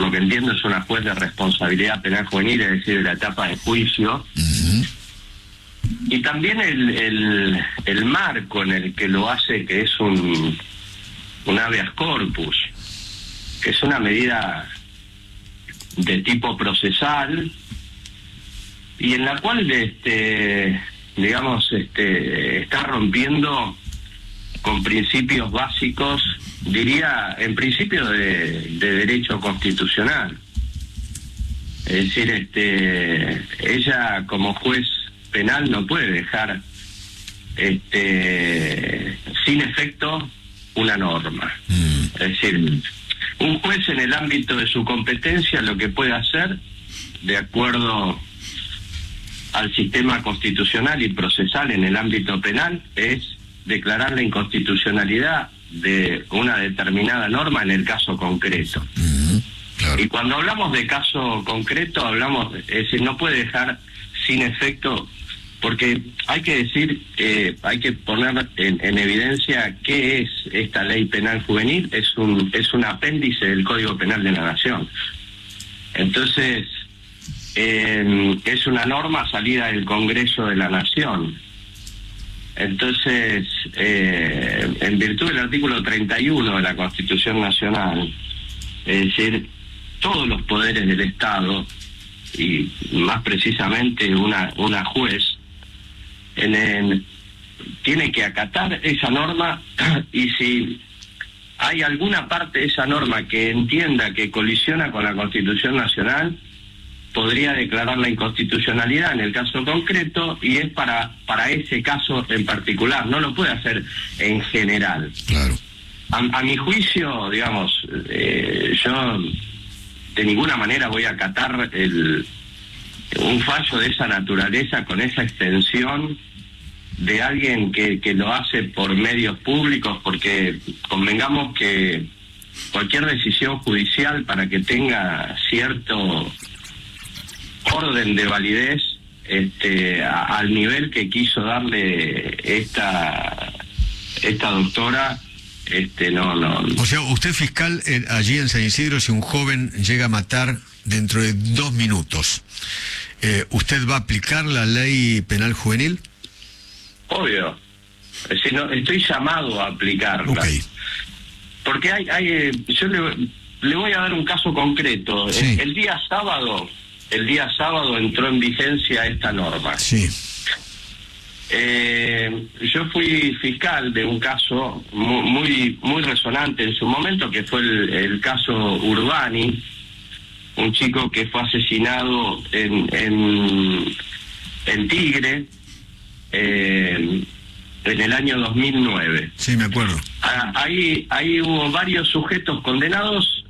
lo que entiendo es una juez de responsabilidad penal juvenil, es decir, de la etapa de juicio. Y también el marco en el que lo hace, que es un habeas corpus, que es una medida de tipo procesal y en la cual está rompiendo con principios básicos, diría, en principio de derecho constitucional. Es decir, ella como juez penal no puede dejar sin efecto una norma. Es decir, un juez en el ámbito de su competencia lo que puede hacer, de acuerdo al sistema constitucional y procesal en el ámbito penal, es declarar la inconstitucionalidad de una determinada norma en el caso concreto. Claro. Y cuando hablamos de caso concreto, es decir, no puede dejar sin efecto, porque hay que decir, hay que poner en evidencia qué es esta ley penal juvenil. Es un apéndice del Código Penal de la Nación. Entonces, es una norma salida del Congreso de la Nación. Entonces, en virtud del artículo 31 de la Constitución Nacional, es decir, todos los poderes del Estado, y más precisamente una juez, tiene que acatar esa norma, y si hay alguna parte de esa norma que entienda que colisiona con la Constitución Nacional, podría declarar la inconstitucionalidad en el caso concreto, y es para ese caso en particular, no lo puede hacer en general. Claro. A mi juicio, digamos, yo de ninguna manera voy a acatar un fallo de esa naturaleza con esa extensión de alguien que lo hace por medios públicos, porque convengamos que cualquier decisión judicial, para que tenga cierto orden de validez, al nivel que quiso darle esta doctora, no. O sea, usted, fiscal, allí en San Isidro, si un joven llega a matar dentro de 2 minutos, ¿usted va a aplicar la ley penal juvenil? Obvio. Es decir, no, estoy llamado a aplicarla. Okay. Porque yo le voy a dar un caso concreto. Sí. El día sábado entró en vigencia esta norma. Sí. Yo fui fiscal de un caso muy resonante en su momento, que fue el caso Urbani, un chico que fue asesinado en Tigre en el año 2009. Sí, me acuerdo. Ahí hubo varios sujetos condenados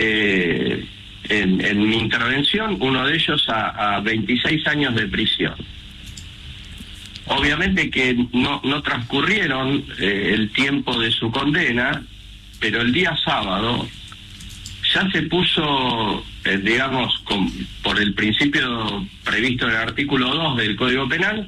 en mi intervención, uno de ellos a 26 años de prisión. Obviamente que no transcurrieron el tiempo de su condena, pero el día sábado ya se puso, digamos, por el principio previsto en el artículo 2 del Código Penal,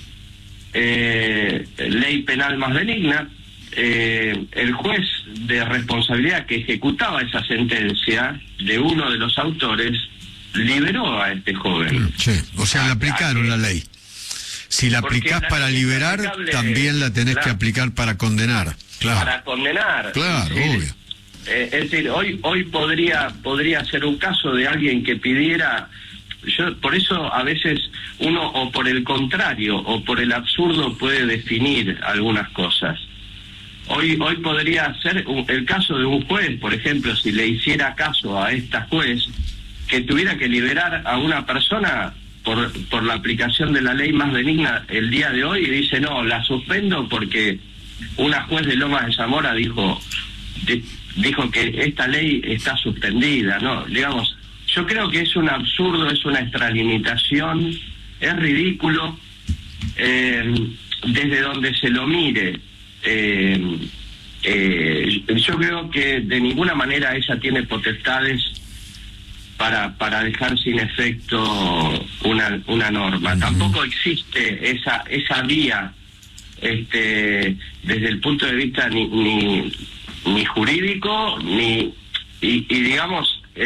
ley penal más benigna. El juez de responsabilidad que ejecutaba esa sentencia de uno de los autores liberó a este joven. Sí, o sea, le aplicaron la ley. Si la aplicás para liberar, también la tenés que aplicar para condenar. Claro. Para condenar. Claro, obvio. Es decir, hoy podría ser un caso de alguien que pidiera. Por eso a veces uno, o por el contrario o por el absurdo, puede definir algunas cosas. Hoy podría ser el caso de un juez, por ejemplo, si le hiciera caso a esta juez, que tuviera que liberar a una persona por la aplicación de la ley más benigna el día de hoy, y dice, no, la suspendo porque una juez de Lomas de Zamora dijo que esta ley está suspendida. No, digamos, yo creo que es un absurdo, es una extralimitación, es ridículo, desde donde se lo mire. Yo creo que de ninguna manera ella tiene potestades para dejar sin efecto una norma. Tampoco existe esa vía desde el punto de vista ni jurídico, y digamos,